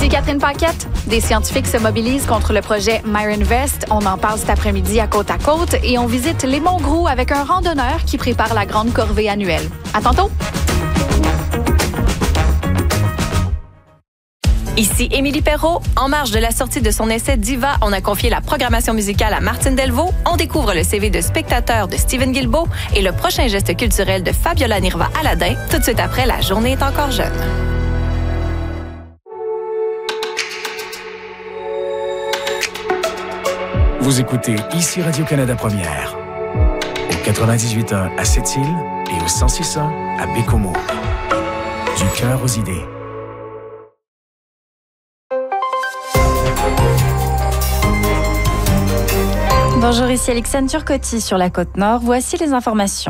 Ici Catherine Paquette. Des scientifiques se mobilisent contre le projet MyRinvest. On en parle cet après-midi à Côte et on visite les Monts Gros avec un randonneur qui prépare la grande corvée annuelle. À tantôt! Ici Émilie Perrault. En marge de la sortie de son essai Diva, on a confié la programmation musicale à Martine Delvaux. On découvre le CV de spectateur de Steven Guilbeault et le prochain geste culturel de Fabiola Nirva Aladin. Tout de suite après, La journée est encore jeune. Vous écoutez ici Radio-Canada Première. Au 98.1 à Sept-Îles et au 106.1 à Bécomo. Du cœur aux idées. Bonjour, ici Alexandre Turcotti sur la Côte-Nord. Voici les informations.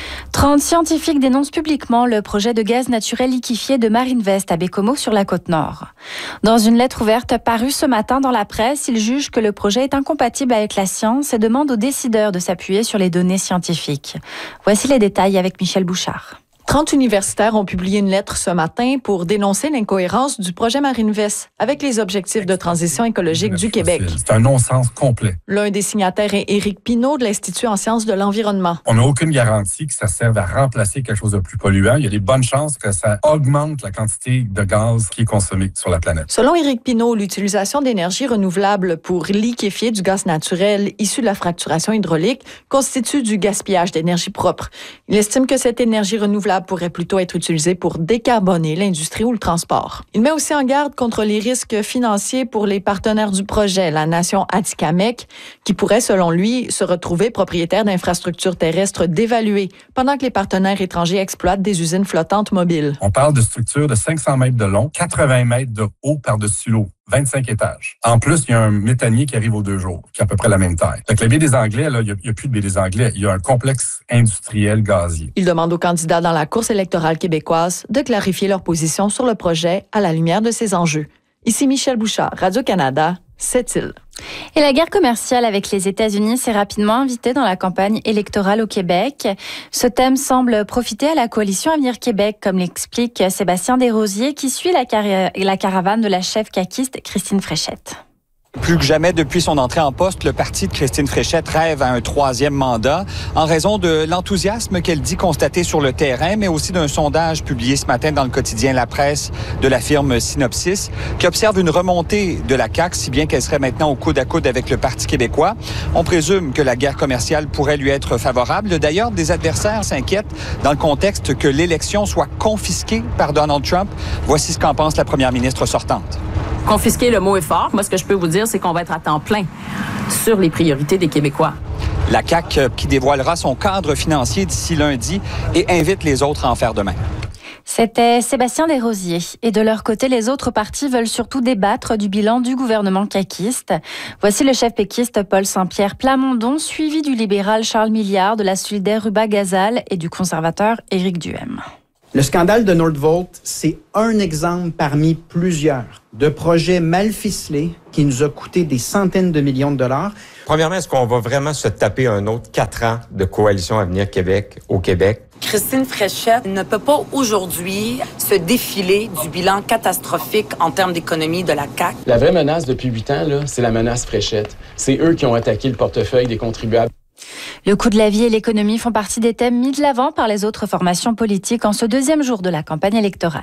30 scientifiques dénoncent publiquement le projet de gaz naturel liquéfié de MyRinvest à Bécomo sur la Côte-Nord. Dans une lettre ouverte parue ce matin dans la presse, ils jugent que le projet est incompatible avec la science et demandent aux décideurs de s'appuyer sur les données scientifiques. Voici les détails avec Michel Bouchard. 30 universitaires ont publié une lettre ce matin pour dénoncer l'incohérence du projet MyRinvest avec les objectifs de transition écologique du Québec. C'est un non-sens complet. L'un des signataires est Éric Pinault de l'Institut en sciences de l'environnement. On n'a aucune garantie que ça serve à remplacer quelque chose de plus polluant. Il y a des bonnes chances que ça augmente la quantité de gaz qui est consommée sur la planète. Selon Éric Pinault, l'utilisation d'énergie renouvelable pour liquéfier du gaz naturel issu de la fracturation hydraulique constitue du gaspillage d'énergie propre. Il estime que cette énergie renouvelable pourrait plutôt être utilisée pour décarboner l'industrie ou le transport. Il met aussi en garde contre les risques financiers pour les partenaires du projet, la nation Atikamekw, qui pourrait, selon lui, se retrouver propriétaire d'infrastructures terrestres dévaluées pendant que les partenaires étrangers exploitent des usines flottantes mobiles. On parle de structures de 500 mètres de long, 80 mètres de haut par-dessus l'eau. 25 étages. En plus, il y a un méthanier qui arrive aux 2 jours, qui est à peu près la même taille. Fait que la baie des Anglais, là, il n'y a plus de baie des Anglais. Il y a un complexe industriel gazier. Il demande aux candidats dans la course électorale québécoise de clarifier leur position sur le projet à la lumière de ses enjeux. Ici Michel Bouchard, Radio-Canada, Sept-Îles. Et la guerre commerciale avec les États-Unis s'est rapidement invitée dans la campagne électorale au Québec. Ce thème semble profiter à la coalition Avenir Québec, comme l'explique Sébastien Desrosiers, qui suit la caravane de la chef caquiste Christine Fréchette. Plus que jamais depuis son entrée en poste, le parti de Christine Fréchette rêve à un 3e mandat en raison de l'enthousiasme qu'elle dit constater sur le terrain, mais aussi d'un sondage publié ce matin dans le quotidien La Presse de la firme Synopsis qui observe une remontée de la CAQ, si bien qu'elle serait maintenant au coude à coude avec le Parti québécois. On présume que la guerre commerciale pourrait lui être favorable. D'ailleurs, des adversaires s'inquiètent dans le contexte que l'élection soit confisquée par Donald Trump. Voici ce qu'en pense la première ministre sortante. Confisquer, le mot est fort. Moi, ce que je peux vous dire, c'est qu'on va être à temps plein sur les priorités des Québécois. La CAQ qui dévoilera son cadre financier d'ici lundi et invite les autres à en faire de même. C'était Sébastien Desrosiers. Et de leur côté, les autres partis veulent surtout débattre du bilan du gouvernement caquiste. Voici le chef péquiste Paul Saint-Pierre Plamondon, suivi du libéral Charles Milliard, de la solidaire Ruba Gazal et du conservateur Éric Duhem. Le scandale de Nordvolt, c'est un exemple parmi plusieurs de projets mal ficelés qui nous a coûté des centaines de millions de dollars. Premièrement, est-ce qu'on va vraiment se taper un autre 4 ans de coalition Avenir Québec au Québec? Christine Fréchette ne peut pas aujourd'hui se défiler du bilan catastrophique en termes d'économie de la CAQ. La vraie menace depuis 8 ans, là, c'est la menace Fréchette. C'est eux qui ont attaqué le portefeuille des contribuables. Le coût de la vie et l'économie font partie des thèmes mis de l'avant par les autres formations politiques en ce 2e jour de la campagne électorale.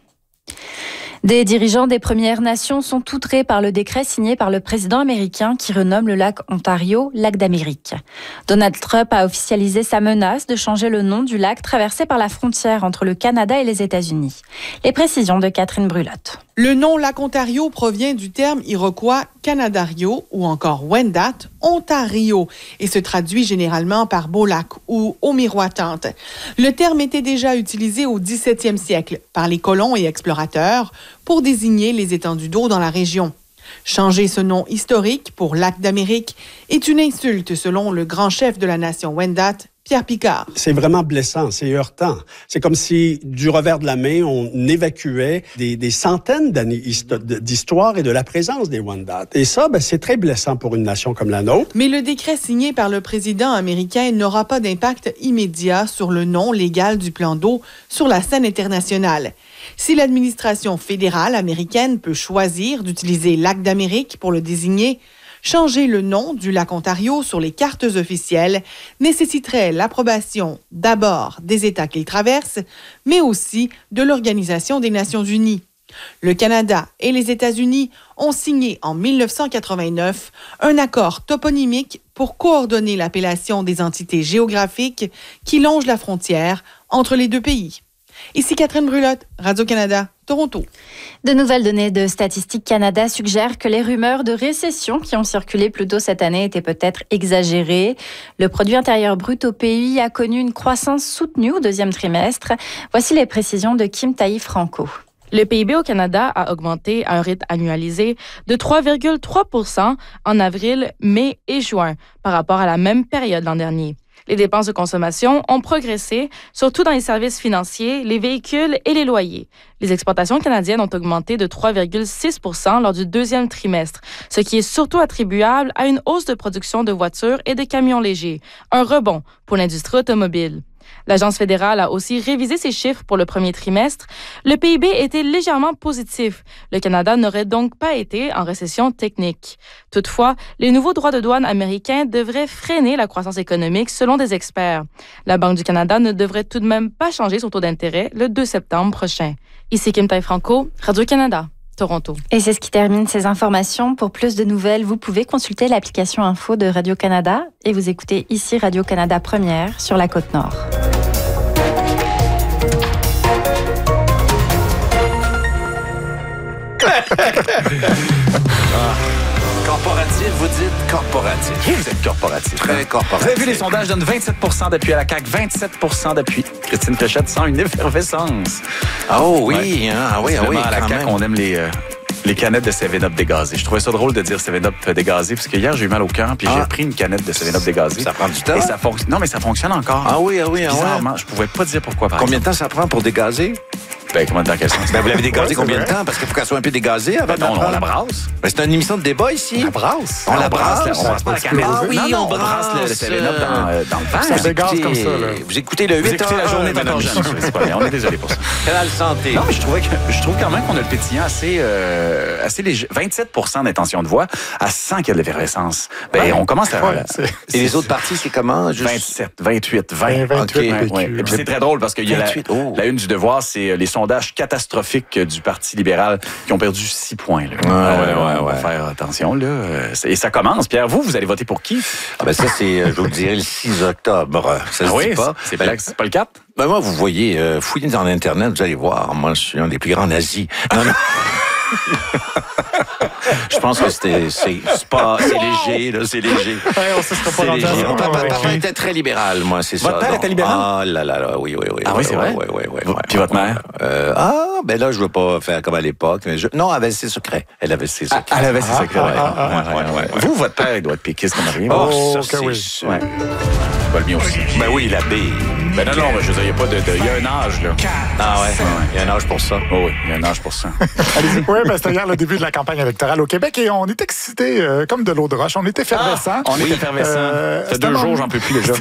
Des dirigeants des Premières Nations sont outrés par le décret signé par le président américain qui renomme le lac Ontario lac d'Amérique. Donald Trump a officialisé sa menace de changer le nom du lac traversé par la frontière entre le Canada et les États-Unis. Les précisions de Catherine Brulotte. Le nom lac Ontario provient du terme iroquois Canadario ou encore Wendat, Ontario, et se traduit généralement par beau lac ou eau miroitante. Le terme était déjà utilisé au 17e siècle par les colons et explorateurs pour désigner les étendues d'eau dans la région. Changer ce nom historique pour lac d'Amérique est une insulte selon le grand chef de la nation Wendat, Pierre Picard. C'est vraiment blessant, c'est heurtant. C'est comme si, du revers de la main, on évacuait des centaines d'années d'histoire et de la présence des Wendat. Et ça, c'est très blessant pour une nation comme la nôtre. Mais le décret signé par le président américain n'aura pas d'impact immédiat sur le nom légal du plan d'eau sur la scène internationale. Si l'administration fédérale américaine peut choisir d'utiliser Lac d'Amérique pour le désigner, changer le nom du lac Ontario sur les cartes officielles nécessiterait l'approbation d'abord des États qu'il traverse, mais aussi de l'Organisation des Nations unies. Le Canada et les États-Unis ont signé en 1989 un accord toponymique pour coordonner l'appellation des entités géographiques qui longent la frontière entre les deux pays. Ici Catherine Brulotte, Radio-Canada, Toronto. De nouvelles données de Statistique Canada suggèrent que les rumeurs de récession qui ont circulé plus tôt cette année étaient peut-être exagérées. Le produit intérieur brut au pays a connu une croissance soutenue au deuxième trimestre. Voici les précisions de Kim Tailly-Franco. Le PIB au Canada a augmenté à un rythme annualisé de 3,3 % en avril, mai et juin par rapport à la même période l'an dernier. Les dépenses de consommation ont progressé, surtout dans les services financiers, les véhicules et les loyers. Les exportations canadiennes ont augmenté de 3,6 % lors du deuxième trimestre, ce qui est surtout attribuable à une hausse de production de voitures et de camions légers, un rebond pour l'industrie automobile. L'Agence fédérale a aussi révisé ses chiffres pour le premier trimestre. Le PIB était légèrement positif. Le Canada n'aurait donc pas été en récession technique. Toutefois, les nouveaux droits de douane américains devraient freiner la croissance économique selon des experts. La Banque du Canada ne devrait tout de même pas changer son taux d'intérêt le 2 septembre prochain. Ici Kim Tailly-Franco, Radio-Canada. Toronto. Et c'est ce qui termine ces informations. Pour plus de nouvelles, vous pouvez consulter l'application info de Radio-Canada et vous écoutez ici Radio-Canada Première sur la Côte-Nord. Corporatif, vous dites corporatif. Vous êtes corporatif. Très corporatif. Vous avez vu, les sondages donnent 27 % d'appui à la CAQ, 27 % d'appui. Christine Fréchette sent une effervescence. Oh oui, ouais. Hein? Ah oui, ah oui. À la CAQ, on aime les canettes de 7-Up dégazées. Je trouvais ça drôle de dire 7-Up dégazé, parce que hier, j'ai eu mal au cœur, puis j'ai pris une canette de 7-Up dégazée. Ça prend du temps? Et ça non, mais ça fonctionne encore. Ah oui, ah oui, ah oui. Bizarrement, je pouvais pas dire pourquoi. Combien de temps ça prend pour dégazer? Ben, combien de temps qu'elle sent? Ben, vous l'avez dégazée combien de temps? Parce qu'il faut qu'elle soit un peu dégazée avant. Non, on la brasse. Ben, c'est une émission de débat ici. On la brasse. On la brasse. On brasse pas la canette. Ah oui, on brasse le 7-Up dans le verre. Ça dégaze comme ça, là. Vous écoutez le 8 Vous écoutez la journée de notre jeune. C'est pas bien. On est désolé pour ça. Canal Santé. Non, mais je trouve quand même qu'on a le pétillant assez léger. 27 % d'intention de voix à 100 qu'il y a de l'effervescence. Ben, on commence à... Et les autres partis, c'est comment? 27, 28, 20. 28. Et puis c'est très drôle parce qu'il y a la une du Devoir, c'est les sondages catastrophiques du Parti libéral qui ont perdu 6 points. Là. On va faire attention. Là. Et ça commence. Pierre, vous allez voter pour qui? Ah ben ça, c'est, je vous le dirai, le 6 octobre. Ça se dit pas. C'est pas le 4? Ben moi, vous voyez, fouillez dans l'Internet, vous allez voir. Moi, je suis un des plus grands nazis. Non. Je pense que c'est léger, là, c'est léger. Ouais, on se sera pas léger. Mon papa était très libéral, moi, c'est ça. Votre père était libéral? Ah là, oui. Ah oui, c'est vrai? Oui. Puis votre mère? Ben là, je veux pas faire comme à l'époque. Mais non, elle avait ses secrets. Elle avait ses secrets. Elle avait ses secrets, ouais. Vous, votre père, il doit être péquiste comme rien. Oh, ça, c'est sûr. Pas le mien aussi. Ben oui, l'abbé. Ben non, je veux dire, il n'y a pas de... Il y a un âge, là. Ah ouais, il y a un âge pour ça. Oh oui, il y a un âge pour ça. Oui, ben c'était hier le début de la campagne électorale au Québec et on est excités comme de l'eau de roche. On est effervescents. On est effervescents. Ça fait 2 jours, j'en peux plus déjà.